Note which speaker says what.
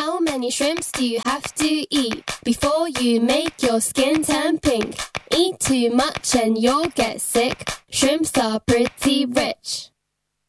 Speaker 1: How many shrimps do you have to eat before you make your skin turn pink? Eat too much and you'll get sick. Shrimps are pretty rich.